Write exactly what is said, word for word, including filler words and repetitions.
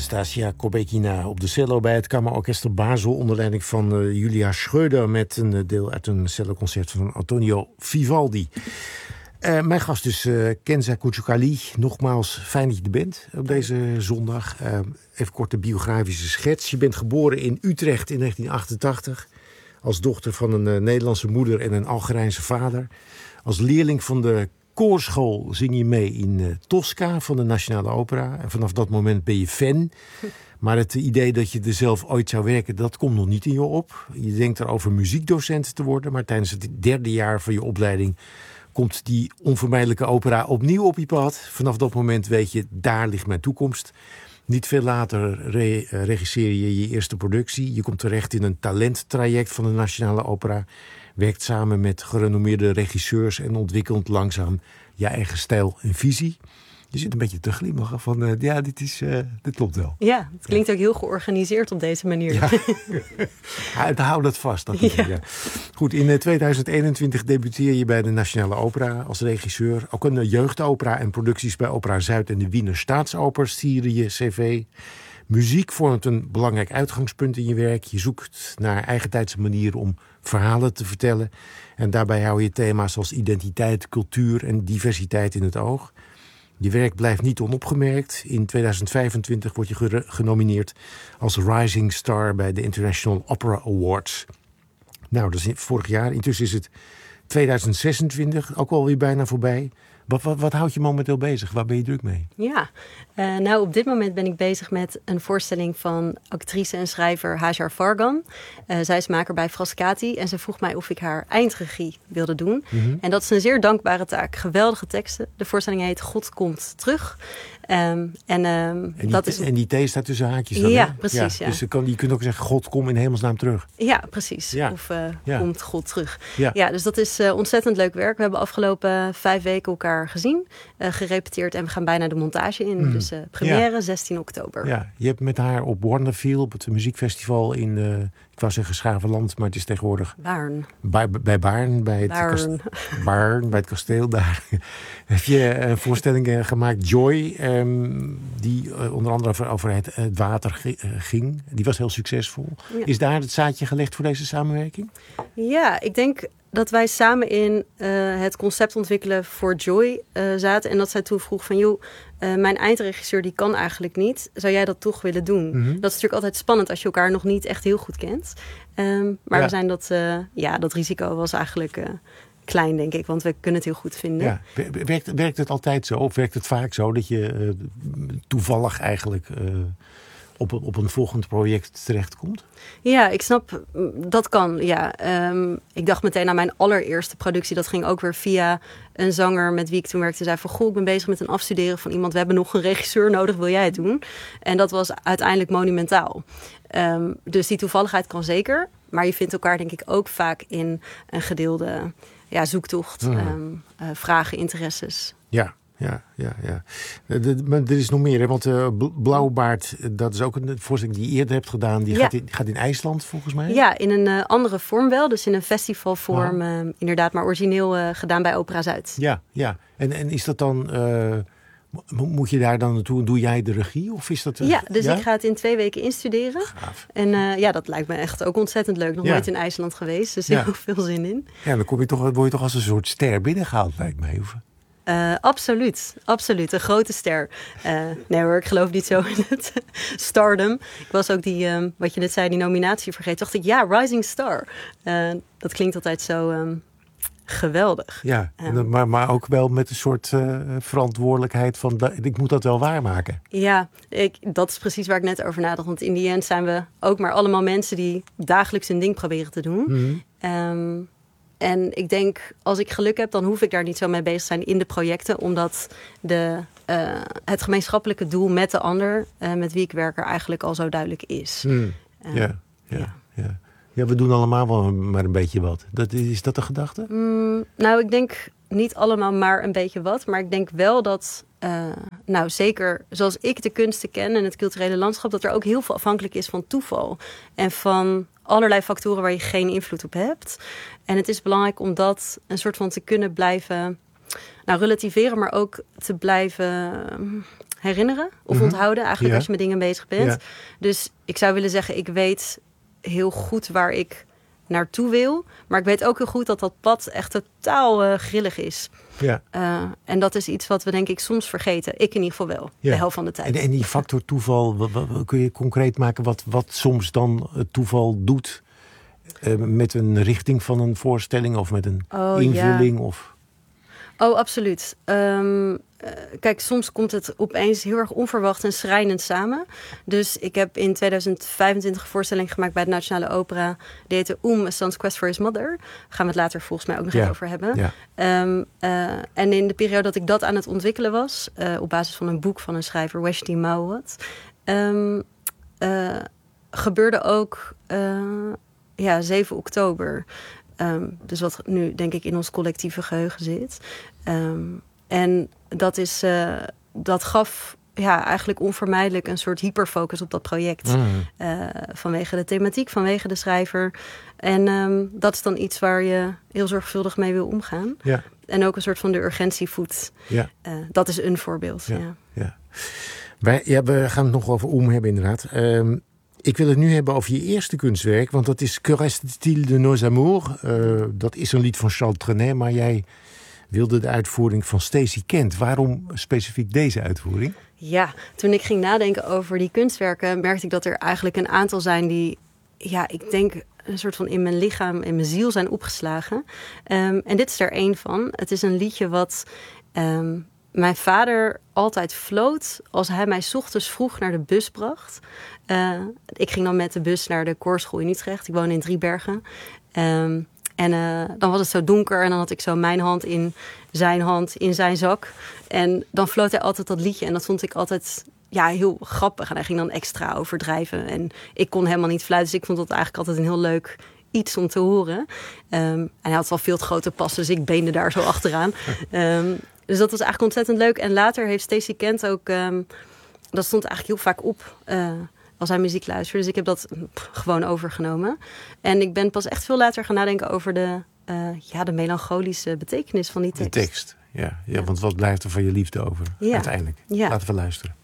Stasia Kobekina op de cello bij het Kammerorkester Basel onder leiding van uh, Julia Schröder met een uh, deel uit een celloconcert van Antonio Vivaldi. Uh, mijn gast is uh, Kenza Couchoukali. Nogmaals, fijn dat je er bent op deze zondag. Uh, even kort de biografische schets. Je bent geboren in Utrecht in negentien achtentachtig. Als dochter van een uh, Nederlandse moeder en een Algerijnse vader. Als leerling van de koorschool zing je mee in uh, Tosca van de Nationale Opera. En vanaf dat moment ben je fan. Maar het idee dat je er zelf ooit zou werken, dat komt nog niet in je op. Je denkt erover muziekdocent te worden. Maar tijdens het derde jaar van je opleiding komt die onvermijdelijke opera opnieuw op je pad. Vanaf dat moment weet je, daar ligt mijn toekomst. Niet veel later re- regisseer je je eerste productie. Je komt terecht in een talenttraject van de Nationale Opera. Werkt samen met gerenommeerde regisseurs en ontwikkelt langzaam je eigen stijl en visie. Je zit een beetje te glimlachen van, uh, ja, dit, is, uh, dit klopt wel. Ja, het klinkt ja. ook heel georganiseerd op deze manier. Ja. Hou dat vast. Dat ja. Ja. Goed, in uh, tweeduizend eenentwintig debuteer je bij de Nationale Opera als regisseur. Ook een uh, jeugdopera en producties bij Opera Zuid en de Wiener Staatsoper sieren je cv. Muziek vormt een belangrijk uitgangspunt in je werk. Je zoekt naar eigentijdse manieren om verhalen te vertellen. En daarbij hou je thema's als identiteit, cultuur en diversiteit in het oog. Je werk blijft niet onopgemerkt. In tweeduizend vijfentwintig word je gere- genomineerd als Rising Star bij de International Opera Awards. Nou, dat is vorig jaar. Intussen is het tweeduizend zesentwintig, ook alweer bijna voorbij. Wat, wat, wat houdt je momenteel bezig? Waar ben je druk mee? Ja, uh, nou op dit moment ben ik bezig met een voorstelling van actrice en schrijver Hajar Fargan. Uh, zij is maker bij Frascati en ze vroeg mij of ik haar eindregie wilde doen. Mm-hmm. En dat is een zeer dankbare taak. Geweldige teksten. De voorstelling heet God komt terug. Um, en, um, en, die, dat is... en die T staat tussen haakjes dan, Ja, hè? precies. Ja, ja. Dus je, kan, je kunt ook zeggen, God, kom in hemelsnaam terug. Ja, precies. Ja. Of uh, ja. komt God terug. Ja, ja dus dat is uh, ontzettend leuk werk. We hebben afgelopen vijf weken elkaar gezien, uh, gerepeteerd en we gaan bijna de montage in. Mm. Dus uh, première ja. zestien oktober. Ja, je hebt met haar op Wonderfield, op het muziekfestival in, uh, ik wou zeggen Schavenland, maar het is tegenwoordig Baarn. Bij, bij Baarn, bij het, Baarn. Kast, Baarn, bij het kasteel daar. Heb je een voorstelling uh, gemaakt, Joy, um, die uh, onder andere over, over het, het water g- uh, ging. Die was heel succesvol. Ja. Is daar het zaadje gelegd voor deze samenwerking? Ja, ik denk dat wij samen in uh, het concept ontwikkelen voor Joy uh, zaten. En dat zij toen vroeg van, joh, uh, mijn eindregisseur die kan eigenlijk niet. Zou jij dat toch willen doen? Mm-hmm. Dat is natuurlijk altijd spannend als je elkaar nog niet echt heel goed kent. Um, maar ja. we zijn dat, uh, ja, dat risico was eigenlijk uh, klein, denk ik. Want we kunnen het heel goed vinden. Ja. Werkt, werkt het altijd zo? Of werkt het vaak zo dat je uh, toevallig eigenlijk Uh, Op, op een volgend project terechtkomt? Ja, ik snap, dat kan, ja. Um, ik dacht meteen aan mijn allereerste productie. Dat ging ook weer via een zanger met wie ik toen werkte. Zei van, goh, ik ben bezig met een afstuderen van iemand. We hebben nog een regisseur nodig, wil jij het doen? En dat was uiteindelijk monumentaal. Um, dus die toevalligheid kan zeker. Maar je vindt elkaar denk ik ook vaak in een gedeelde ja, zoektocht. Mm. Um, uh, vragen, interesses. Ja. Ja, ja, ja. Maar er is nog meer, hè? Want uh, Blauwbaard, dat is ook een voorstelling die je eerder hebt gedaan. Die, ja. gaat, in, gaat in IJsland, volgens mij? Ja, in een uh, andere vorm wel. Dus in een festivalvorm, uh, inderdaad. Maar origineel uh, gedaan bij Opera Zuid. Ja, ja. En, en is dat dan Uh, moet je daar dan naartoe? Doe jij de regie? Of is dat, uh, ja, dus ja? ik ga het in twee weken instuderen. Gaaf. En uh, ja, dat lijkt me echt ook ontzettend leuk. Nog ja. nooit in IJsland geweest, dus ja. heel veel zin in. Ja, dan kom je toch, word je toch als een soort ster binnengehaald, lijkt mij. Of? Uh, absoluut, absoluut. Een grote ster. Uh, nee hoor, ik geloof niet zo in het stardom. Ik was ook die, um, wat je net zei, die nominatie vergeten. Dacht ik, ja, Rising Star. Uh, dat klinkt altijd zo um, geweldig. Ja, um, maar, maar ook wel met een soort uh, verantwoordelijkheid van, ik moet dat wel waarmaken. Ja, ik, dat is precies waar ik net over nadacht. Want in die end zijn we ook maar allemaal mensen die dagelijks hun ding proberen te doen. Mm-hmm. Um, En ik denk, als ik geluk heb, dan hoef ik daar niet zo mee bezig te zijn in de projecten. Omdat de, uh, het gemeenschappelijke doel met de ander, uh, met wie ik werk, er eigenlijk al zo duidelijk is. Hmm. Uh, ja, ja, ja. ja. Ja, we doen allemaal wel maar een beetje wat. Dat, is dat de gedachte? Mm, nou, ik denk niet allemaal maar een beetje wat. Maar ik denk wel dat, uh, nou zeker zoals ik de kunsten ken en het culturele landschap, dat er ook heel veel afhankelijk is van toeval. En van allerlei factoren waar je geen invloed op hebt. En het is belangrijk om dat een soort van te kunnen blijven, nou, relativeren, maar ook te blijven herinneren of Mm-hmm. onthouden. Eigenlijk Ja. als je met dingen bezig bent. Ja. Dus ik zou willen zeggen, ik weet heel goed waar ik naartoe wil. Maar ik weet ook heel goed dat dat pad echt totaal uh, grillig is. Ja. Uh, en dat is iets wat we denk ik soms vergeten. Ik in ieder geval wel, Ja. de helft van de tijd. En, en die factor toeval, wat, wat, kun je concreet maken wat, wat soms dan het toeval doet? Uh, met een richting van een voorstelling of met een oh, invulling? Ja. Of... Oh, absoluut. Um, uh, kijk, soms komt het opeens heel erg onverwacht en schrijnend samen. Dus ik heb in tweeduizend vijfentwintig een voorstelling gemaakt bij de Nationale Opera. Die heette Oom, A Son's Quest for His Mother. Daar gaan we het later volgens mij ook nog ja. even over hebben. Ja. Um, uh, en in de periode dat ik dat aan het ontwikkelen was, uh, op basis van een boek van een schrijver, Weshti Mawat, um, uh, gebeurde ook uh, ja, zeven oktober. Um, dus wat nu denk ik in ons collectieve geheugen zit. Um, en dat, is, uh, dat gaf ja, eigenlijk onvermijdelijk een soort hyperfocus op dat project. Mm. Uh, vanwege de thematiek, vanwege de schrijver. En um, dat is dan iets waar je heel zorgvuldig mee wil omgaan. Ja. En ook een soort van de urgentie voedt. Ja. Uh, dat is een voorbeeld. Ja. Ja. Ja. Wij, ja, we gaan het nog over Oom hebben inderdaad. Um, Ik wil het nu hebben over je eerste kunstwerk, want dat is Que reste-t-il de nos amours? Uh, dat is een lied van Charles Trenet, maar jij wilde de uitvoering van Stacey Kent. Waarom specifiek deze uitvoering? Ja, toen ik ging nadenken over die kunstwerken, merkte ik dat er eigenlijk een aantal zijn die, ja, ik denk een soort van in mijn lichaam, in mijn ziel zijn opgeslagen. Um, en dit is er één van. Het is een liedje wat Um, mijn vader altijd floot als hij mij 's ochtends vroeg naar de bus bracht. Uh, ik ging dan met de bus naar de koorschool in Utrecht. Ik woon in Driebergen. Um, en uh, dan was het zo donker en dan had ik zo mijn hand in zijn hand, in zijn zak. En dan floot hij altijd dat liedje en dat vond ik altijd ja, heel grappig. En hij ging dan extra overdrijven. En ik kon helemaal niet fluiten, dus ik vond dat eigenlijk altijd een heel leuk iets om te horen. Um, en hij had wel veel te grote passen, dus ik beende daar zo achteraan. Um, Dus dat was eigenlijk ontzettend leuk. En later heeft Stacey Kent ook, Um, dat stond eigenlijk heel vaak op uh, als hij muziek luisterde. Dus ik heb dat pff, gewoon overgenomen. En ik ben pas echt veel later gaan nadenken over de, uh, ja, de melancholische betekenis van die tekst. De tekst, ja. ja, ja. Want wat blijft er van je liefde over ja. uiteindelijk? Ja. Laten we luisteren.